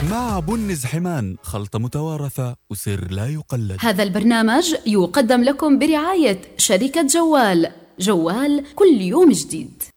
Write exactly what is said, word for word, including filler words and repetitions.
مع بن زحمان، خلطة متوارثة وسر لا يقلد. هذا البرنامج يقدم لكم برعاية شركة جوال. جوال كل يوم جديد.